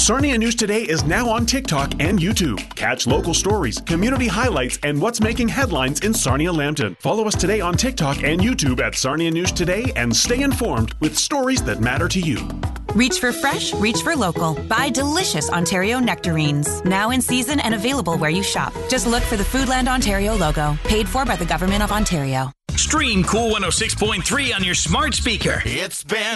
Sarnia News Today is now on TikTok and YouTube. Catch local stories, community highlights, and what's making headlines in Sarnia-Lambton. Follow us today on TikTok and YouTube at Sarnia News Today and stay informed with stories that matter to you. Reach for fresh, reach for local. Buy delicious Ontario nectarines. Now in season and available where you shop. Just look for the Foodland Ontario logo. Paid for by the Government of Ontario. Stream Cool 106.3 on your smart speaker. It's been